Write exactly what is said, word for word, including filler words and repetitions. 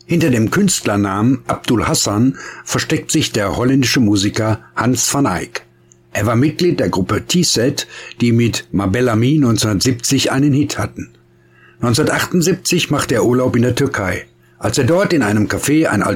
Hinter dem Künstlernamen Abdul Hassan versteckt sich der holländische Musiker Hans van Eyck. Er war Mitglied der Gruppe T-Set, die mit Ma Belle Amie neunzehnhundertsiebzig einen Hit hatten. neunzehnhundertachtundsiebzig machte er Urlaub in der Türkei. Als er dort in einem Café ein